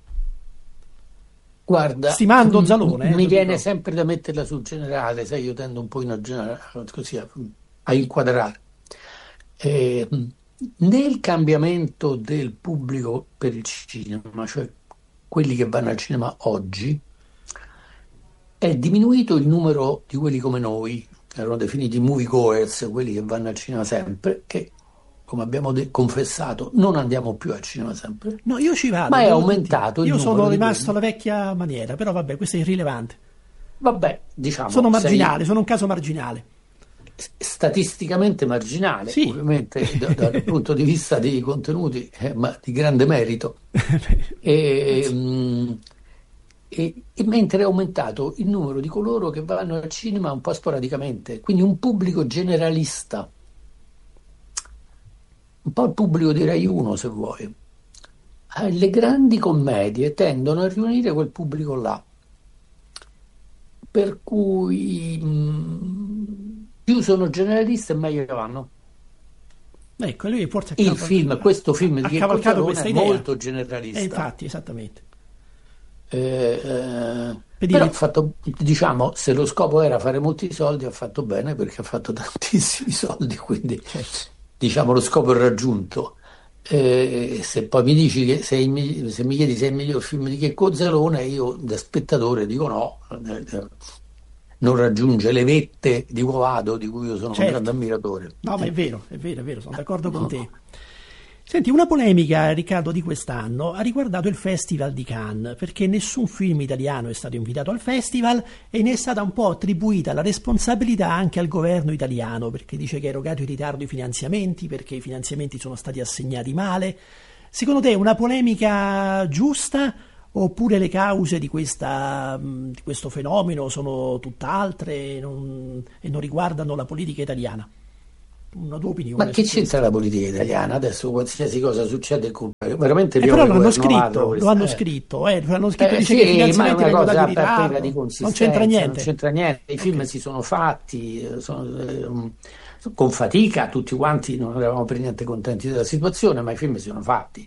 Guarda, Stimando m- Zalone, eh, mi lo viene dico. sempre da metterla sul generale, sai, io tendo un po' in generale, così a, a inquadrare. Eh, nel cambiamento del pubblico per il cinema, cioè quelli che vanno al cinema oggi, è diminuito il numero di quelli come noi, che erano definiti moviegoers, quelli che vanno al cinema sempre, che, come abbiamo de- confessato, non andiamo più al cinema sempre, No, io ci vado, ma è devo aumentato dirti. il Io sono numero di rimasto quelli. alla vecchia maniera, però vabbè, questo è irrilevante. Vabbè, diciamo, Sono sei marginale, sono un caso marginale. statisticamente marginale, Sì. ovviamente da- dal punto di vista dei contenuti, eh, ma di grande merito. E, mh, e- e mentre è aumentato il numero di coloro che vanno al cinema un po' sporadicamente, quindi un pubblico generalista, un po' il pubblico di Rai uno se vuoi. Eh, Le grandi commedie tendono a riunire quel pubblico là, per cui mh, più sono generalisti e meglio vanno. Ecco, lui forse ha, Il caval- film, questo film ha di Checco cavalcato Zalone questa è idea. molto E generalista. infatti, esattamente. Eh, eh, Per però dire, ha fatto, diciamo, se lo scopo era fare molti soldi, ha fatto bene perché ha fatto tantissimi soldi, quindi certo. diciamo lo scopo è raggiunto. Eh, se poi mi dici che sei il mi- se mi chiedi se è il miglior film di Checco Zalone, io da spettatore dico no, eh, eh, non raggiunge le vette di Quovado, di cui io sono un Certo. grande ammiratore. No, ma è Eh, vero, è vero, è vero, sono d'accordo con no. te. Senti, una polemica, Riccardo, di quest'anno ha riguardato il Festival di Cannes, perché nessun film italiano è stato invitato al festival e ne è stata un po' attribuita la responsabilità anche al governo italiano, perché dice che ha erogato in ritardo i finanziamenti, perché i finanziamenti sono stati assegnati male. Secondo te è una polemica giusta oppure le cause di, questa, di questo fenomeno sono tutt'altre e non, e non riguardano la politica italiana? Una tua opinione? Ma che c'entra la politica italiana? Adesso qualsiasi cosa succede è colpa. Veramente eh, però lo hanno scritto, lo hanno scritto, eh, lo hanno scritto, eh, dice sì, che i finanziamenti ma è una vengono dati cosa in per ritardo, di non c'entra niente. Non c'entra niente, i film okay. si sono fatti, sono, eh, con fatica, tutti quanti non eravamo per niente contenti della situazione, ma i film si sono fatti.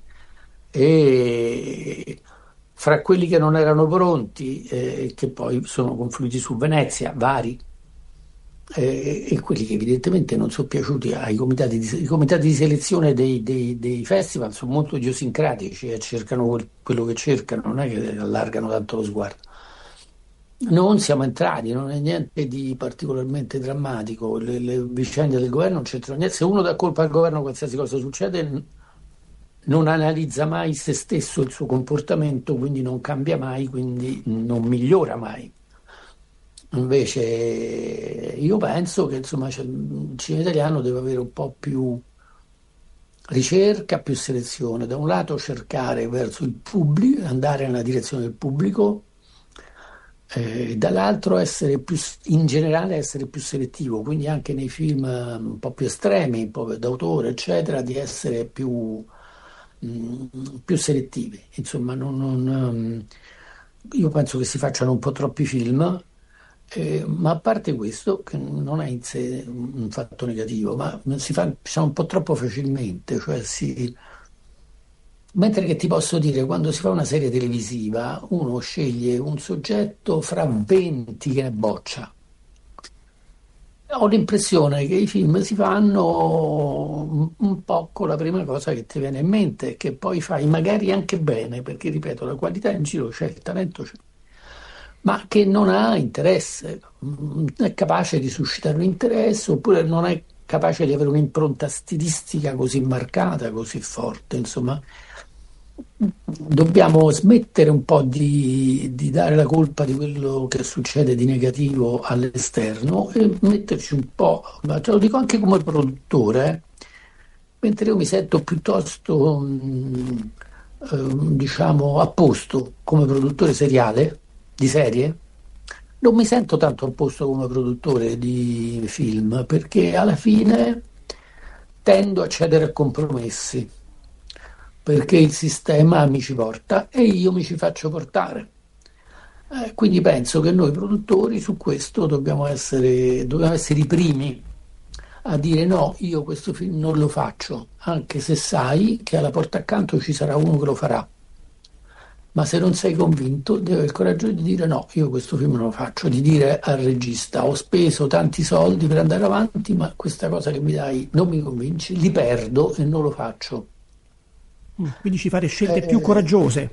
E fra quelli che non erano pronti, eh, che poi sono confluiti su Venezia, vari, eh, e quelli che evidentemente non sono piaciuti ai comitati di, i comitati di selezione dei, dei, dei festival sono molto idiosincratici e cercano quel, quello che cercano, non è che allargano tanto lo sguardo. Non siamo entrati, non è niente di particolarmente drammatico, le, le vicende del governo non c'entrano niente. Se uno dà colpa al governo, qualsiasi cosa succede, non analizza mai se stesso, il suo comportamento, quindi non cambia mai, quindi non migliora mai. Invece io penso che insomma, il cinema italiano deve avere un po' più ricerca, più selezione. Da un lato cercare verso il pubblico, andare nella direzione del pubblico, eh, dall'altro essere più, in generale essere più selettivo, quindi anche nei film un po' più estremi, un po' d'autore, eccetera, di essere più, mh, più selettivi. Insomma, non, non, io penso che si facciano un po' troppi film. Eh, ma a parte questo, che non è in sé un fatto negativo, ma si fa diciamo, un po' troppo facilmente, cioè si... mentre che ti posso dire, quando si fa una serie televisiva, uno sceglie un soggetto fra venti che ne boccia. Ho l'impressione che i film si fanno un po' con la prima cosa che ti viene in mente, che poi fai magari anche bene, perché ripeto, la qualità in giro c'è, il talento c'è, ma che non ha interesse, non è capace di suscitare un interesse, oppure non è capace di avere un'impronta stilistica così marcata, così forte. Insomma, dobbiamo smettere un po' di, di dare la colpa di quello che succede di negativo all'esterno e metterci un po', ma te lo dico anche come produttore, eh, mentre io mi sento piuttosto mh, eh, diciamo a posto come produttore seriale di serie, non mi sento tanto a posto come produttore di film, perché alla fine tendo a cedere a compromessi, perché il sistema mi ci porta e io mi ci faccio portare. Eh, quindi penso che noi produttori su questo dobbiamo essere, dobbiamo essere i primi a dire no, io questo film non lo faccio, anche se sai che alla porta accanto ci sarà uno che lo farà. Ma se non sei convinto, devi avere il coraggio di dire no, io questo film non lo faccio, di dire al regista ho speso tanti soldi per andare avanti, ma questa cosa che mi dai non mi convince, li perdo e non lo faccio. Quindi ci fare scelte eh, più coraggiose.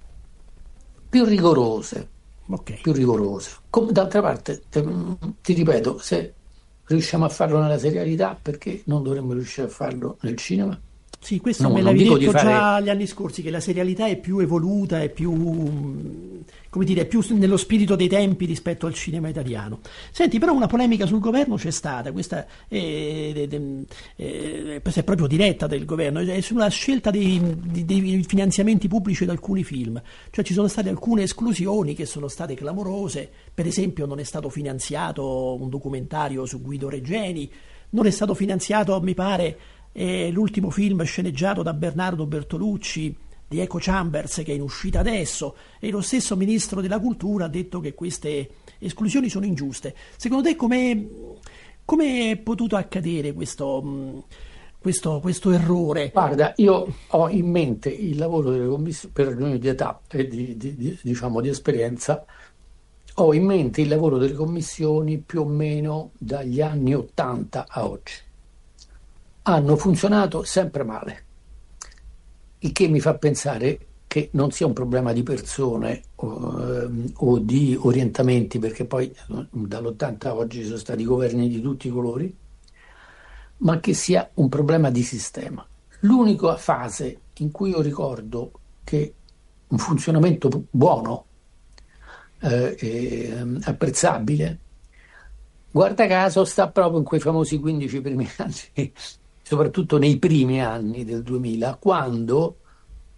Più rigorose. Okay. Più rigorose. Come, d'altra parte, te, ti ripeto, se riusciamo a farlo nella serialità, perché non dovremmo riuscire a farlo nel cinema? Sì, questo no, me l'avevi detto fare... già gli anni scorsi, che la serialità è più evoluta, è più, come dire, è più nello spirito dei tempi rispetto al cinema italiano. Senti, però una polemica sul governo c'è stata, questa è, è, è, è proprio diretta del governo, è sulla scelta dei, dei finanziamenti pubblici ad alcuni film. Cioè ci sono state alcune esclusioni che sono state clamorose, per esempio non è stato finanziato un documentario su Guido Regeni, non è stato finanziato, mi pare, è l'ultimo film sceneggiato da Bernardo Bertolucci di Echo Chambers, che è in uscita adesso, e lo stesso ministro della cultura ha detto che queste esclusioni sono ingiuste. Secondo te come è potuto accadere questo, questo, questo errore? Guarda, io ho in mente il lavoro delle commissioni, per ragioni di età e di, di, di, diciamo, di esperienza, ho in mente il lavoro delle commissioni più o meno dagli anni ottanta a oggi. Hanno funzionato sempre male, il che mi fa pensare che non sia un problema di persone o, o di orientamenti, perché poi dall'ottanta a oggi sono stati governi di tutti i colori, ma che sia un problema di sistema. L'unica fase in cui io ricordo che un funzionamento buono, eh, e apprezzabile, guarda caso sta proprio in quei famosi quindici primi anni, soprattutto nei primi anni del duemila, quando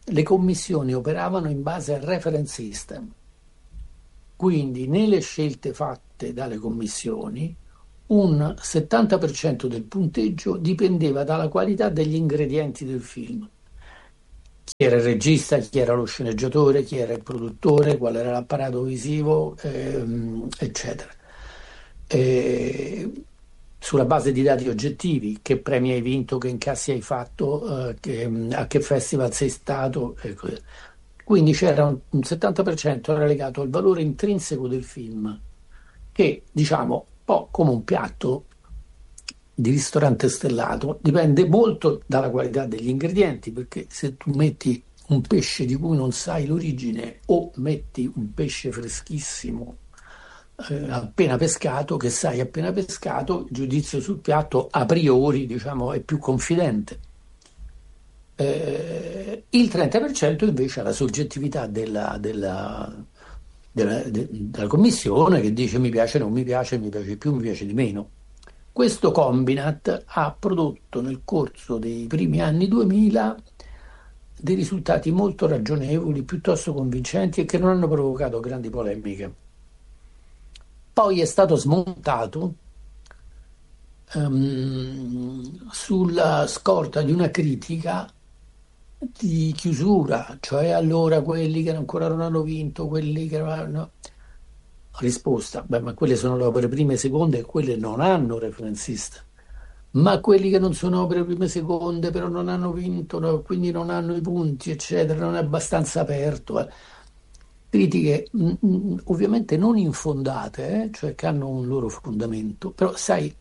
le commissioni operavano in base al reference system, quindi nelle scelte fatte dalle commissioni un settanta per cento del punteggio dipendeva dalla qualità degli ingredienti del film. Chi era il regista, chi era lo sceneggiatore, chi era il produttore, qual era l'apparato visivo, ehm, eccetera. E sulla base di dati oggettivi, che premi hai vinto, che incassi hai fatto, eh, che, a che festival sei stato. Ecco. Quindi c'era un, un settanta per cento era legato al valore intrinseco del film, che diciamo un po' come un piatto di ristorante stellato, dipende molto dalla qualità degli ingredienti, perché se tu metti un pesce di cui non sai l'origine o metti un pesce freschissimo eh, appena pescato, che sai appena pescato, il giudizio sul piatto a priori diciamo è più confidente. Eh, il trenta per cento invece ha la soggettività della, della, della, de, della commissione, che dice mi piace, non mi piace, mi piace più, mi piace di meno. Questo combinat ha prodotto nel corso dei primi anni duemila dei risultati molto ragionevoli, piuttosto convincenti e che non hanno provocato grandi polemiche. Poi è stato smontato um, sulla scorta di una critica di chiusura, cioè allora quelli che ancora non hanno vinto, quelli che hanno... Risposta, beh, ma quelle sono le opere prime e seconde e quelle non hanno reference system. Ma quelli che non sono opere prime e seconde però non hanno vinto, no, quindi non hanno i punti, eccetera, non è abbastanza aperto. Eh. Critiche mh, mh, ovviamente non infondate, eh, cioè che hanno un loro fondamento, però sai,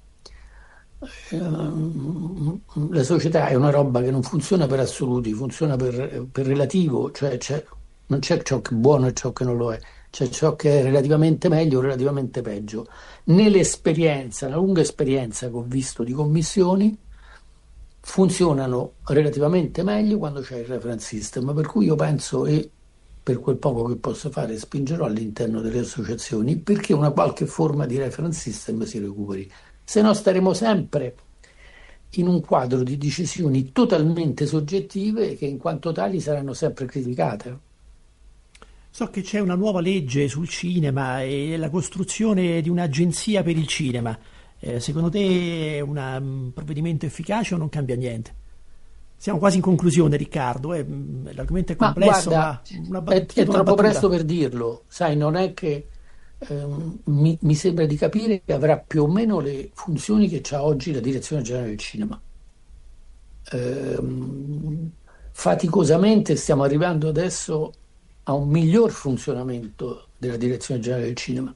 ehm, la società è una roba che non funziona per assoluti, funziona per, per relativo, cioè c'è, non c'è ciò che è buono e ciò che non lo è. C'è ciò che è relativamente meglio o relativamente peggio. Nell'esperienza, la lunga esperienza che ho visto di commissioni, funzionano relativamente meglio quando c'è il reference system, per cui io penso, e per quel poco che posso fare, spingerò all'interno delle associazioni perché una qualche forma di reference system si recuperi. Se no staremo sempre in un quadro di decisioni totalmente soggettive che in quanto tali saranno sempre criticate. So che c'è una nuova legge sul cinema e la costruzione di un'agenzia per il cinema. Eh, secondo te è una, un provvedimento efficace o non cambia niente? Siamo quasi in conclusione, Riccardo. Eh, l'argomento è complesso, ma, guarda, ma una, è, è troppo presto per dirlo. Sai, non è che ehm, mi, mi sembra di capire che avrà più o meno le funzioni che ha oggi la direzione generale del cinema. Ehm, faticosamente stiamo arrivando adesso a un miglior funzionamento della direzione generale del cinema.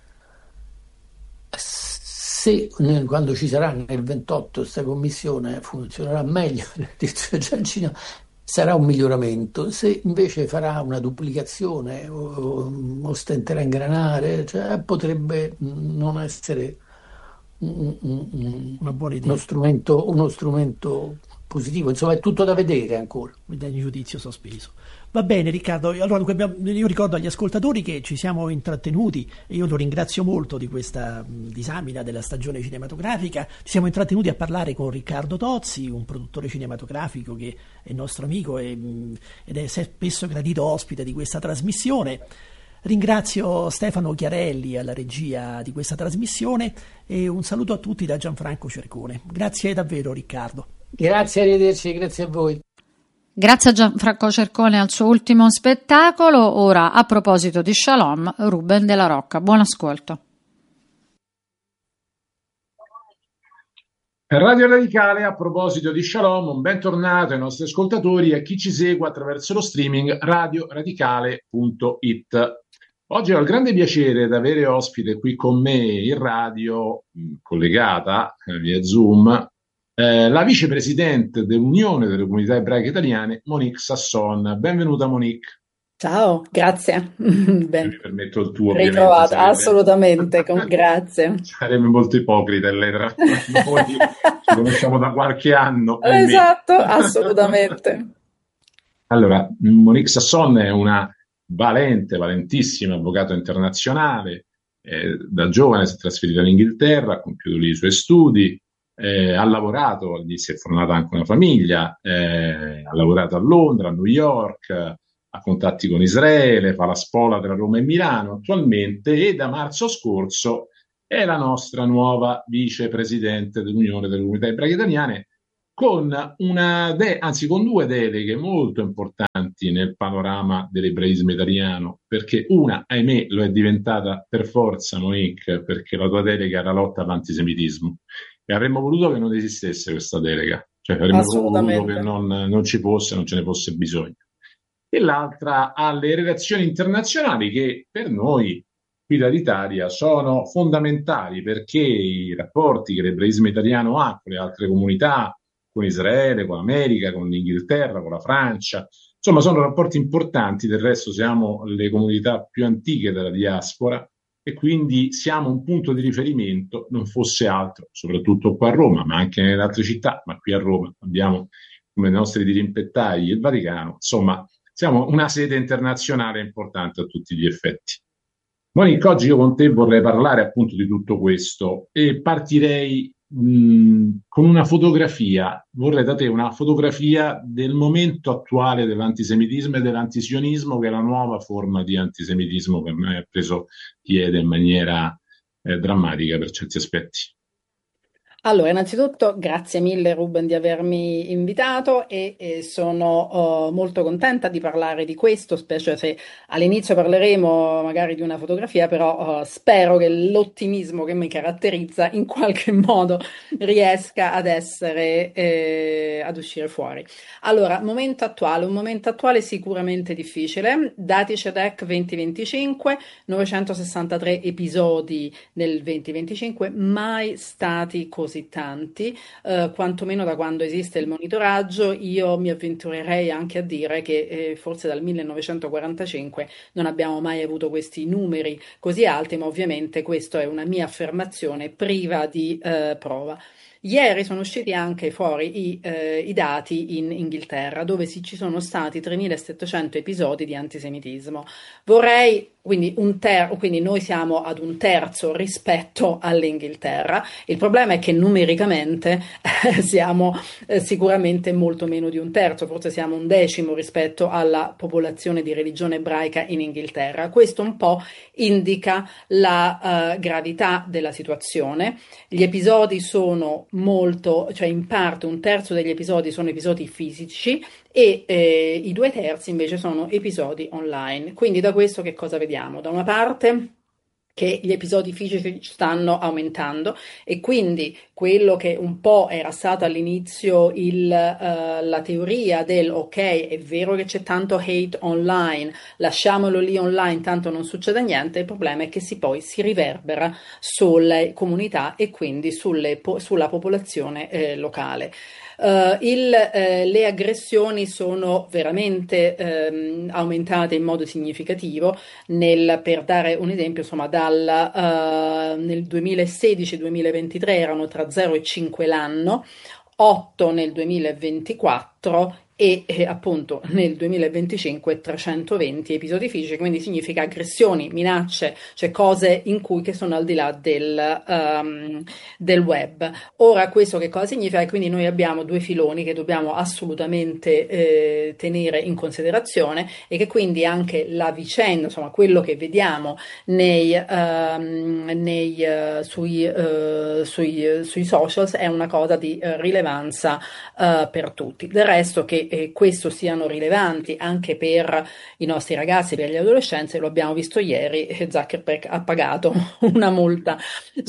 Se quando ci sarà nel ventotto questa commissione funzionerà meglio della direzione generale del cinema, sarà un miglioramento. Se invece farà una duplicazione o, o stenterà a ingranare, cioè, potrebbe non essere un, un, una buona idea. Uno strumento, uno strumento positivo. Insomma, è tutto da vedere ancora. Il giudizio sospeso. Va bene, Riccardo, allora io ricordo agli ascoltatori che ci siamo intrattenuti e io lo ringrazio molto di questa disamina della stagione cinematografica. Ci siamo intrattenuti a parlare con Riccardo Tozzi, un produttore cinematografico che è nostro amico e, ed è spesso gradito ospite di questa trasmissione. Ringrazio Stefano Chiarelli alla regia di questa trasmissione e un saluto a tutti da Gianfranco Cercone. Grazie davvero, Riccardo. Grazie, arrivederci, grazie a voi. Grazie a Gianfranco Cercone al suo ultimo spettacolo. Ora, a proposito di Shalom, Ruben Della Rocca. Buon ascolto. Radio Radicale, a proposito di Shalom, un bentornato ai nostri ascoltatori e a chi ci segue attraverso lo streaming radio radicale punto it. Oggi ho il grande piacere di avere ospite qui con me in radio, collegata eh, via Zoom, Eh, la vicepresidente dell'Unione delle Comunità Ebraiche Italiane, Monique Sasson. Benvenuta, Monique. Ciao, grazie. Ben. Mi permetto il tuo, ritrovata, sarebbe... assolutamente, con... grazie. Sarebbe molto ipocrita lei, tra noi ci conosciamo da qualche anno. Esatto, assolutamente. Allora, Monique Sasson è una valente, valentissima avvocato internazionale. Eh, da giovane si è trasferita in Inghilterra, ha compiuto lì i suoi studi. eh, ha lavorato, gli si è formata anche una famiglia, eh, ha lavorato a Londra, a New York, ha contatti con Israele, fa la spola tra Roma e Milano attualmente, e da marzo scorso è la nostra nuova vicepresidente dell'Unione delle Comunità Ebraiche Italiane, con una de- anzi con due deleghe molto importanti nel panorama dell'ebraismo italiano, perché una, ahimè, lo è diventata per forza, Monique, perché la tua delega è la lotta all'antisemitismo, e avremmo voluto che non esistesse questa delega, cioè avremmo voluto che non, non ci fosse, non ce ne fosse bisogno. E l'altra alle relazioni internazionali, che per noi qui dall'Italia sono fondamentali, perché i rapporti che l'ebraismo italiano ha con le altre comunità, con Israele, con l'America, con l'Inghilterra, con la Francia, insomma sono rapporti importanti. Del resto siamo le comunità più antiche della diaspora e quindi siamo un punto di riferimento, non fosse altro, soprattutto qua a Roma, ma anche nelle altre città, ma qui a Roma abbiamo come nostri dirimpettai il Vaticano, insomma siamo una sede internazionale importante a tutti gli effetti. Monique, oggi io con te vorrei parlare appunto di tutto questo e partirei mh, con una fotografia, vorrei da te una fotografia del momento attuale dell'antisemitismo e dell'antisionismo, che è la nuova forma di antisemitismo che ormai ha preso piede in maniera eh, drammatica per certi aspetti. Allora, innanzitutto grazie mille Ruben di avermi invitato e, e sono uh, molto contenta di parlare di questo, specie se all'inizio parleremo magari di una fotografia, però uh, spero che l'ottimismo che mi caratterizza in qualche modo riesca ad essere, eh, ad uscire fuori. Allora, momento attuale, un momento attuale sicuramente difficile, dati CEDEC venti venticinque, novecentosessantatré episodi nel venti venticinque, mai stati così tanti, eh, quantomeno da quando esiste il monitoraggio. Io mi avventurerei anche a dire che eh, forse dal millenovecentoquarantacinque non abbiamo mai avuto questi numeri così alti, ma ovviamente questa è una mia affermazione priva di eh, prova. Ieri sono usciti anche fuori i, eh, i dati in Inghilterra, dove si, ci sono stati tremilasettecento episodi di antisemitismo. Vorrei, quindi, un ter- quindi noi siamo ad un terzo rispetto all'Inghilterra. Il problema è che numericamente eh, siamo eh, sicuramente molto meno di un terzo, forse siamo un decimo rispetto alla popolazione di religione ebraica in Inghilterra. Questo un po' indica la uh, gravità della situazione. Gli episodi sono molto, cioè in parte un terzo degli episodi sono episodi fisici e eh, i due terzi invece sono episodi online. Quindi da questo che cosa vediamo? Da una parte che gli episodi fisici stanno aumentando e quindi quello che un po' era stato all'inizio il, uh, la teoria del ok, è vero che c'è tanto hate online, lasciamolo lì online, tanto non succede niente. Il problema è che si poi si riverbera sulle comunità e quindi sulle, po- sulla popolazione eh, locale. Uh, il, eh, le aggressioni sono veramente ehm, aumentate in modo significativo. Nel, per dare un esempio, insomma, dal, uh, nel duemilasedici duemilaventitré erano tra zero e cinque l'anno, otto nel duemilaventiquattro e eh, appunto nel duemilaventicinque trecentoventi episodi fisici, quindi significa aggressioni, minacce, cioè cose in cui che sono al di là del, um, del web. Ora questo che cosa significa? Quindi noi abbiamo due filoni che dobbiamo assolutamente eh, tenere in considerazione e che quindi anche la vicenda, insomma quello che vediamo nei, um, nei, uh, sui, uh, sui, uh, sui socials è una cosa di uh, rilevanza uh, per tutti. Del resto che e questo siano rilevanti anche per i nostri ragazzi, per gli adolescenti, lo abbiamo visto ieri, Zuckerberg ha pagato una multa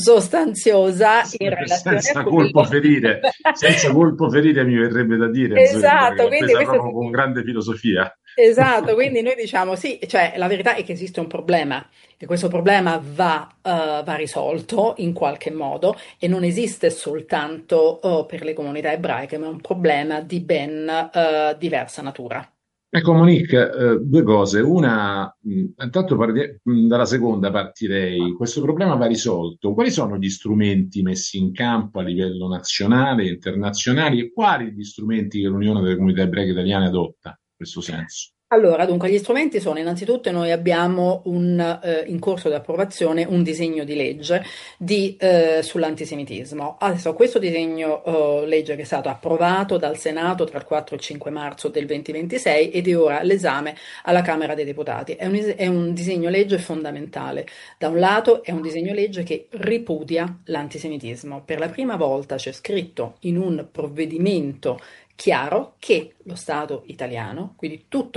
sostanziosa in relazione senza a colpo ferire, senza colpo ferire mi verrebbe da dire, esatto, quindi questa proprio con grande filosofia. Esatto, quindi noi diciamo sì, cioè la verità è che esiste un problema e questo problema va, uh, va risolto in qualche modo e non esiste soltanto uh, per le comunità ebraiche, ma è un problema di ben uh, diversa natura. Ecco Monique, eh, due cose. Una, mh, intanto parti- mh, dalla seconda partirei. Questo problema va risolto. Quali sono gli strumenti messi in campo a livello nazionale e internazionale e quali gli strumenti che l'Unione delle Comunità Ebraiche Italiane adotta in questo senso? Allora, dunque, gli strumenti sono innanzitutto noi abbiamo un, eh, in corso di approvazione un disegno di legge di, eh, sull'antisemitismo. Adesso questo disegno eh, legge che è stato approvato dal Senato tra il quattro e il cinque marzo del duemilaventisei ed è ora all'esame alla Camera dei Deputati. È un, è un disegno legge fondamentale. Da un lato è un disegno legge che ripudia l'antisemitismo. Per la prima volta c'è scritto in un provvedimento chiaro che lo Stato italiano, quindi tutto